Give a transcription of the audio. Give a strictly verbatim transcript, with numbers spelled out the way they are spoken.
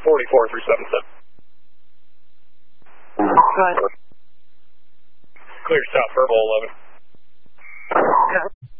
forty-four three seven seven. Go ahead. Clear south, verbal eleven. Go.